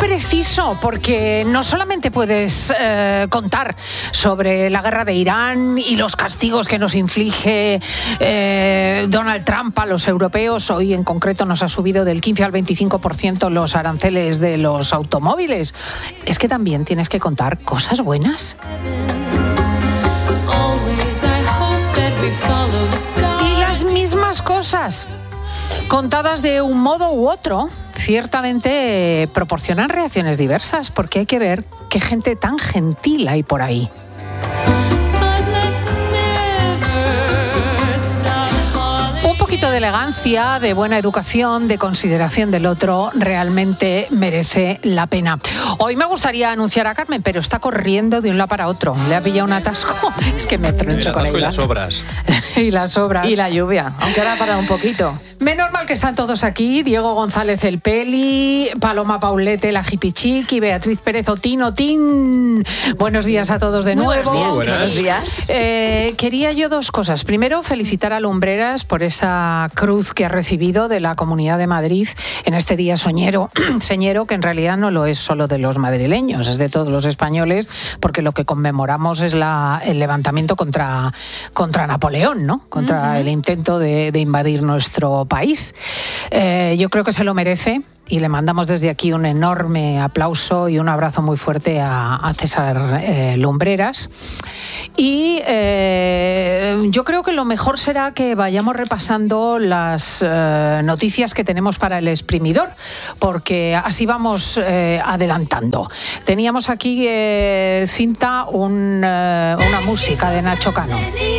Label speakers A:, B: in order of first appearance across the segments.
A: preciso, porque no solamente puedes contar sobre la guerra de Irán y los castigos que nos inflige Donald Trump a los europeos. Hoy en concreto nos ha subido del 15 al 25% los aranceles de los automóviles. Es que también tienes que contar cosas buenas. Y las mismas cosas, contadas de un modo u otro, ciertamente proporcionan reacciones diversas, porque hay que ver qué gente tan gentil hay por ahí. Un poquito de elegancia, de buena educación, de consideración del otro, realmente merece la pena. Hoy me gustaría anunciar a Carmen, pero está corriendo de un lado para otro. Le ha pillado un atasco. Es que me troncho con ella.
B: Y las obras.
A: Y las obras.
C: Y la lluvia, aunque ahora ha parado un poquito.
A: Menos mal que están todos aquí. Diego González el Peli, Paloma Paulete la Jipichiqui, Beatriz Pérez Otín. Buenos días a todos de nuevo.
C: Buenos días.
A: Quería yo dos cosas. Primero, felicitar a Lumbreras por esa cruz que ha recibido de la Comunidad de Madrid en este día señero, que en realidad no lo es solo de los madrileños, es de todos los españoles, porque lo que conmemoramos es el levantamiento contra Napoleón, ¿no? Contra el intento de invadir nuestro país. Yo creo que se lo merece y le mandamos desde aquí un enorme aplauso y un abrazo muy fuerte a César Lumbreras. Y yo creo que lo mejor será que vayamos repasando las noticias que tenemos para el exprimidor, porque así vamos adelantando. Teníamos aquí, Cinta, una música de Nacho Cano.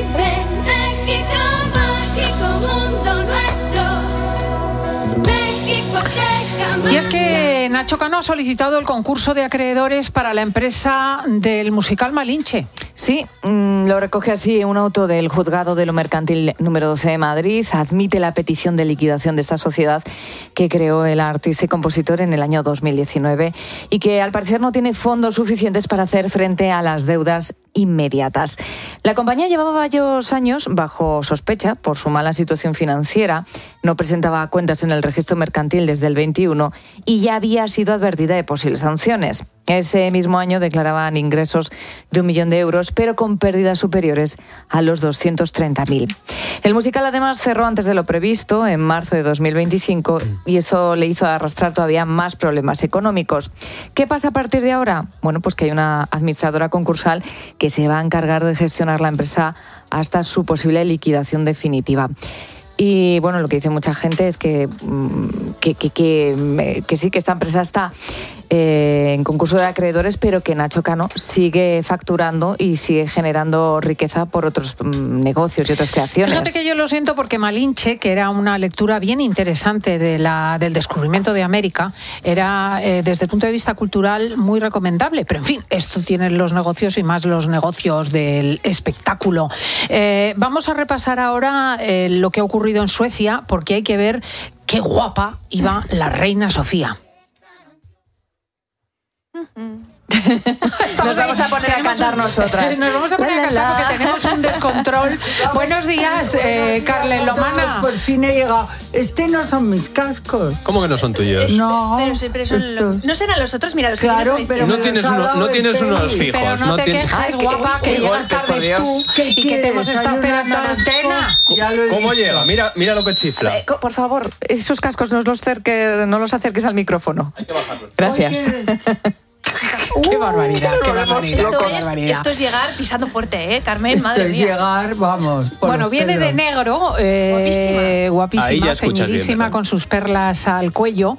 A: Y es que Nacho Cano ha solicitado el concurso de acreedores para la empresa del musical Malinche.
C: Sí, lo recoge así un auto del Juzgado de lo Mercantil número 12 de Madrid. Admite la petición de liquidación de esta sociedad que creó el artista y compositor en el año 2019 y que al parecer no tiene fondos suficientes para hacer frente a las deudas inmediatas. La compañía llevaba varios años bajo sospecha por su mala situación financiera, no presentaba cuentas en el registro mercantil desde el 21 y ya había sido advertida de posibles sanciones. Ese mismo año declaraban ingresos de 1 millón de euros, pero con pérdidas superiores a los 230.000. El musical además cerró antes de lo previsto, en marzo de 2025, y eso le hizo arrastrar todavía más problemas económicos. ¿Qué pasa a partir de ahora? Bueno, pues que hay una administradora concursal que se va a encargar de gestionar la empresa hasta su posible liquidación definitiva. Y bueno, lo que dice mucha gente es que sí, que esta empresa está en concurso de acreedores, pero que Nacho Cano sigue facturando y sigue generando riqueza por otros negocios y otras creaciones.
A: Fíjate que yo lo siento porque Malinche, que era una lectura bien interesante del descubrimiento de América, era desde el punto de vista cultural muy recomendable, pero en fin, esto tiene los negocios y más los negocios del espectáculo. Vamos a repasar ahora lo que ha ocurrido en Suecia, porque hay que ver qué guapa iba la reina Sofía.
C: Nos vamos a poner a cantar nosotras.
A: Nos vamos a poner a cantar porque tenemos un descontrol. Buenos días, Carlen Lomana.
D: Por fin he llegado. No son mis cascos.
B: ¿Cómo que no son tuyos?
D: No.
E: Pero son no serán los otros, mira, los
D: claro,
E: que
D: pero
B: no tienes unos fijos.
A: Pero no te quejes, guapa, que llegas tarde tú y que te hemos estado esperando en antena.
B: ¿Cómo llega? Mira lo que chifla.
C: Por favor, esos cascos no los acerques al micrófono.
B: Hay que bajarlos.
C: Gracias.
A: Qué barbaridad, qué barbaridad.
E: Esto es llegar pisando fuerte, Carmen, madre mía.
D: Esto es llegar, vamos.
A: Bueno, viene de negro, guapísima, ceñidísima, con sus perlas al cuello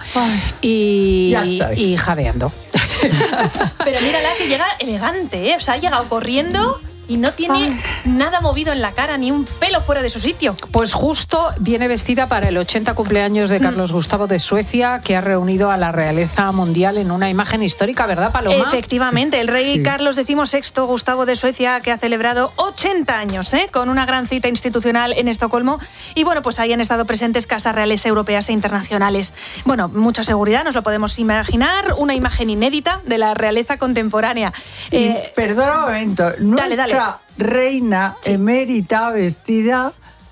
A: y jadeando.
E: Pero mírala que llega elegante, o sea, ha llegado corriendo y no tiene nada movido en la cara, ni un pelo fuera de su sitio.
A: Pues justo viene vestida para el 80 cumpleaños de Carlos Gustavo de Suecia, que ha reunido a la realeza mundial en una imagen histórica, ¿verdad, Paloma?
E: Efectivamente, el rey Carlos XVI Gustavo de Suecia, que ha celebrado 80 años, con una gran cita institucional en Estocolmo. Y bueno, pues ahí han estado presentes casas reales europeas e internacionales. Bueno, mucha seguridad, nos lo podemos imaginar, una imagen inédita de la realeza contemporánea.
D: Perdona un momento, nuestra reina emérita vestida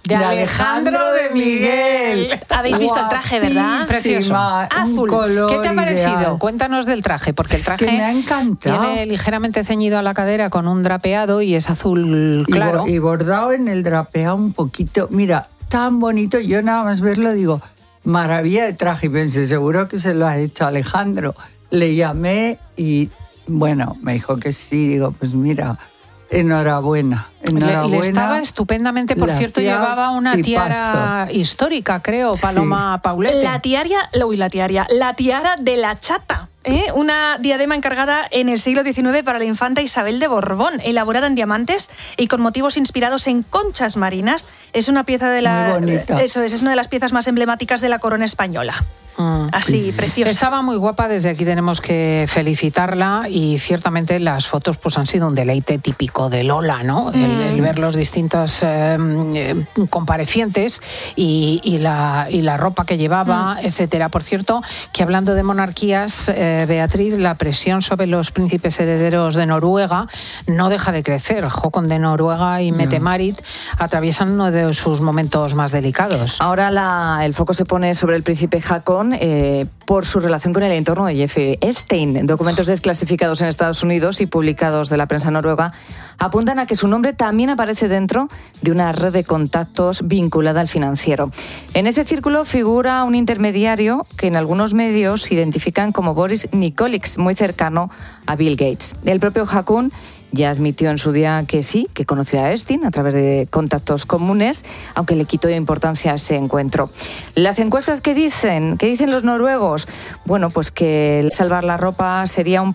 A: De Alejandro de Miguel.
E: Habéis visto el traje, ¿verdad?
A: Precioso.
E: Azul.
A: ¿Qué te ha parecido? Cuéntanos del traje, porque el traje
D: que me ha encantado.
A: Viene ligeramente ceñido a la cadera con un drapeado y es azul claro.
D: Y bordado en el drapeado un poquito. Mira, tan bonito. Yo nada más verlo digo, maravilla de traje. Y pensé, seguro que se lo ha hecho Alejandro. Le llamé y, bueno, me dijo que sí. Digo, pues mira, enhorabuena.
A: Le estaba estupendamente, por cierto, llevaba una tiara histórica, creo, Paloma Paulete.
E: La tiara de la chata. Una diadema encargada en el siglo XIX para la infanta Isabel de Borbón, elaborada en diamantes y con motivos inspirados en conchas marinas. Es una pieza de la...
D: Muy bonita.
E: Eso es una de las piezas más emblemáticas de la corona española. Así, preciosa.
A: Estaba muy guapa, desde aquí tenemos que felicitarla y ciertamente las fotos pues han sido un deleite típico de Lola, ¿no? El ver los distintos comparecientes y la ropa que llevaba, etcétera. Por cierto, que hablando de monarquías, Beatriz, la presión sobre los príncipes herederos de Noruega no deja de crecer. Håkon de Noruega y Mette-Marit atraviesan uno de sus momentos más delicados.
C: Ahora el foco se pone sobre el príncipe Håkon por su relación con el entorno de Jeffrey Epstein. Documentos desclasificados en Estados Unidos y publicados de la prensa noruega apuntan a que su nombre también aparece dentro de una red de contactos vinculada al financiero. En ese círculo figura un intermediario que en algunos medios se identifican como Boris Nikolic, muy cercano a Bill Gates. El propio Håkon ya admitió en su día que sí, que conoció a Epstein a través de contactos comunes, aunque le quitó importancia a ese encuentro. Las encuestas, ¿qué dicen los noruegos? Bueno, pues que salvar la ropa sería un